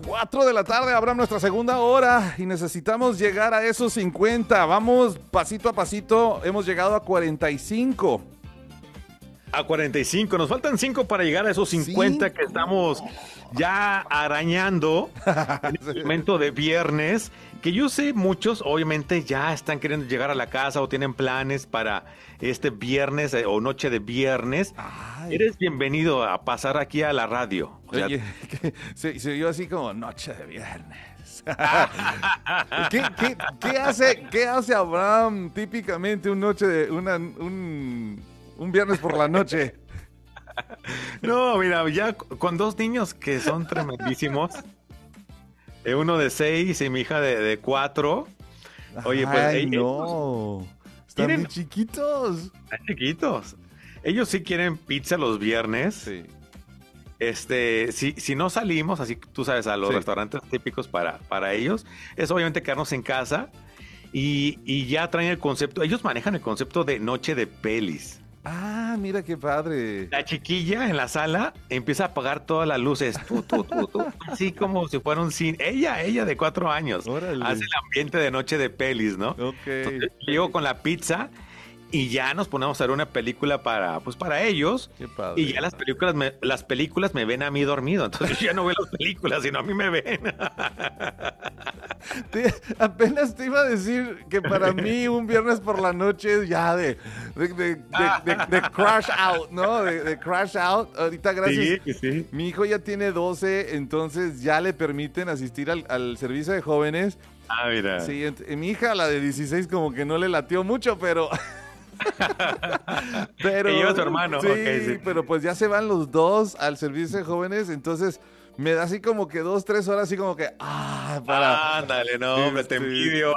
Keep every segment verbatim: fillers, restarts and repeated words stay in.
cuatro de la tarde, habrá nuestra segunda hora y necesitamos llegar a esos cincuenta. Vamos pasito a pasito, hemos llegado a cuarenta y cinco. A cuarenta y cinco, nos faltan cinco para llegar a esos cincuenta ¿Cinco? Que estamos ya arañando en el momento de viernes, que yo sé muchos obviamente ya están queriendo llegar a la casa o tienen planes para este viernes eh, o noche de viernes. Ay. Eres bienvenido a pasar aquí a la radio. O sea, Oye, que se, se oyó así como noche de viernes. ¿Qué, qué, qué hace, ¿Qué hace Abraham típicamente un noche de una, un, un viernes por la noche? no, mira, ya con dos niños que son tremendísimos, eh, uno de seis y mi hija de, de cuatro. Oye, pues Ay, ellos no. Están quieren- bien chiquitos. están chiquitos. Ellos sí quieren pizza los viernes. Sí. Este, si, si no salimos, así tú sabes, a los Sí. restaurantes típicos para, para ellos, es obviamente quedarnos en casa y, y ya traen el concepto, ellos manejan el concepto de noche de pelis. Ah, mira qué padre. La chiquilla en la sala empieza a apagar todas las luces, tú, tú, tú, tú, así como si fuera un cine. Ella, ella de cuatro años, Órale. hace el ambiente de noche de pelis, ¿no? Ok. Entonces, llego con la pizza y ya nos ponemos a ver una película para, pues para ellos. Qué padre. Y ya las películas, me, las películas me ven a mí dormido, entonces yo ya no veo las películas, sino a mí me ven. Te- apenas te iba a decir que para mí un viernes por la noche es ya de, de, de, de- de- de crash out, ¿no? De, de crash out. Ahorita gracias. Sí, sí. Mi hijo ya tiene doce, entonces ya le permiten asistir al, al servicio de jóvenes. Ah, mira. Sí, ent- mi hija, la de dieciséis, como que no le latió mucho, pero... pero Que lleva a su hermano, sí, ok, sí. pero pues ya se van los dos al servicio de jóvenes, entonces me da así como que dos, tres horas así como que... Ah, para... Ándale, no, hombre, te Este- envidio.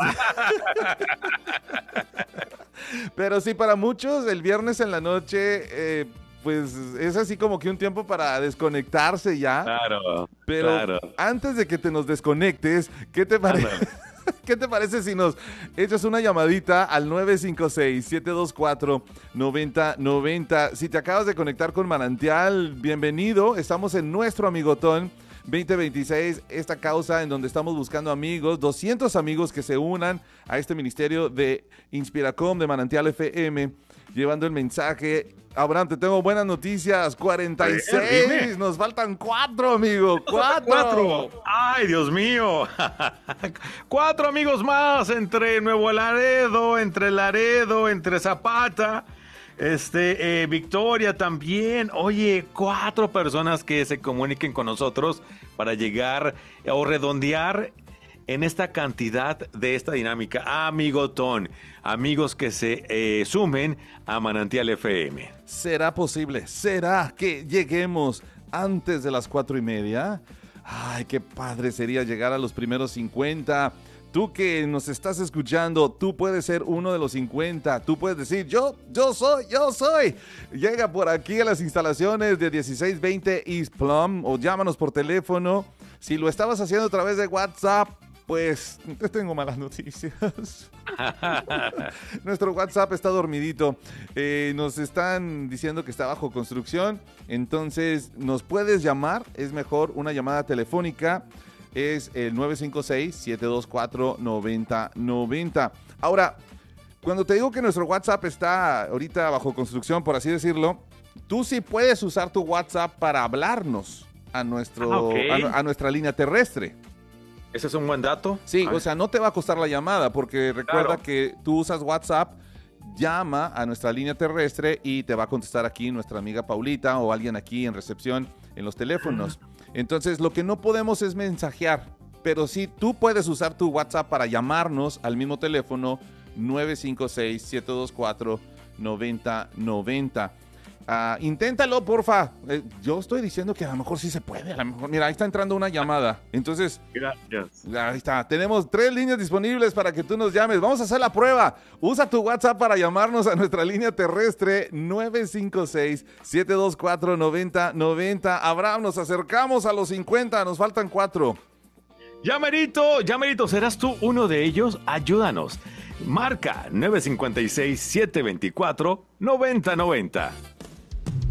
Pero sí, para muchos el viernes en la noche, eh, pues es así como que un tiempo para desconectarse ya. Claro, Pero claro. antes de que te nos desconectes, ¿qué te parece? Ándale. ¿Qué te parece si nos echas una llamadita al nueve cinco seis, siete dos cuatro, nueve cero nueve cero? Si te acabas de conectar con Manantial, bienvenido. Estamos en nuestro Amigotón veinte veintiséis, esta causa en donde estamos buscando amigos, doscientos amigos que se unan a este ministerio de Inspiracom de Manantial F M, llevando el mensaje. Abraham, te tengo buenas noticias, cuarenta y A ver, seis, dime. nos faltan cuatro, amigo, cuatro. Cuatro. Ay, Dios mío. Cuatro amigos más entre Nuevo Laredo, entre Laredo, entre Zapata, este, eh, Victoria también. Oye, cuatro personas que se comuniquen con nosotros para llegar o redondear en esta cantidad de esta dinámica. Amigotón, amigos que se eh, sumen a Manantial F M. ¿Será posible? ¿Será que lleguemos antes de las cuatro y media? Ay, qué padre sería llegar a los primeros cincuenta. Tú que nos estás escuchando, tú puedes ser uno de los cincuenta. Tú puedes decir, yo, yo soy, yo soy. Llega por aquí a las instalaciones de dieciséis veinte East Plum o llámanos por teléfono. Si lo estabas haciendo a través de WhatsApp, pues te tengo malas noticias. Nuestro WhatsApp está dormidito. Eh, nos están diciendo que está bajo construcción. Entonces, nos puedes llamar. Es mejor una llamada telefónica. Es el nueve cinco seis, siete dos cuatro, nueve cero nueve cero. Ahora, cuando te digo que nuestro WhatsApp está ahorita bajo construcción, por así decirlo, tú sí puedes usar tu WhatsApp para hablarnos a, nuestro, Ah, ok. a, a nuestra línea terrestre. Ese es un buen dato. Sí, A o sea, no te va a costar la llamada porque recuerda Claro. que tú usas WhatsApp, llama a nuestra línea terrestre y te va a contestar aquí nuestra amiga Paulita o alguien aquí en recepción en los teléfonos. Entonces, lo que no podemos es mensajear, pero sí tú puedes usar tu WhatsApp para llamarnos al mismo teléfono nueve cinco seis, siete dos cuatro, nueve cero nueve cero. Ah, inténtalo, porfa. Eh, yo estoy diciendo que a lo mejor sí se puede. A lo mejor, mira, ahí está entrando una llamada. Entonces, Gracias. ahí está. Tenemos tres líneas disponibles para que tú nos llames. Vamos a hacer la prueba. Usa tu WhatsApp para llamarnos a nuestra línea terrestre nueve cinco seis, siete dos cuatro, nueve cero nueve cero. Abraham, nos acercamos a los cincuenta. Nos faltan cuatro. Ya merito, ya merito, ¿serás tú uno de ellos? Ayúdanos. Marca nueve cinco seis, siete dos cuatro, nueve cero nueve cero.